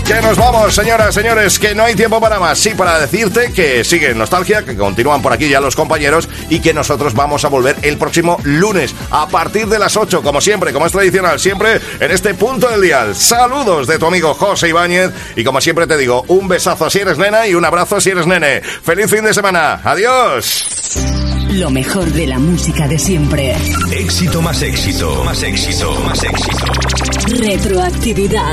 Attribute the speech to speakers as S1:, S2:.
S1: Que nos vamos, señoras, señores, que no hay tiempo para más. Sí, para decirte que sigue Nostalgia, que continúan por aquí ya los compañeros y que nosotros vamos a volver el próximo lunes a partir de las 8, como siempre, como es tradicional, siempre en este punto del dial. Saludos de tu amigo José Ibáñez y como siempre te digo, un besazo si eres nena y un abrazo si eres nene. ¡Feliz fin de semana! ¡Adiós!
S2: Lo mejor de la música de siempre.
S3: Éxito más éxito, más éxito, más éxito.
S2: Retroactividad.